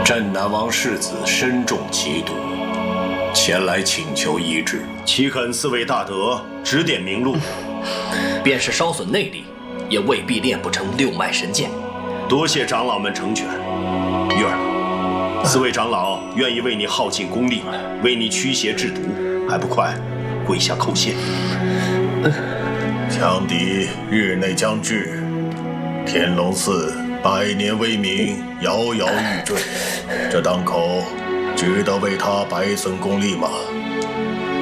镇南王世子身中奇毒，前来请求医治， 岂肯四位大德指点明路？ 便是烧损内力，也未必练不成六脉神剑。 多谢长老们成全。玉儿，四位长老愿意为你耗尽功力，为你驱邪制毒，还不快跪下叩谢？ 强敌日内将至，天龙寺百年威名摇摇欲坠，这当口值得为他白损功力吗？